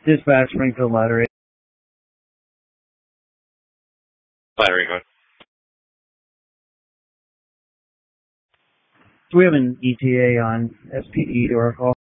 Dispatch Springfield Lottery. Lottery, go. Do we have an ETA on SPD Oracle?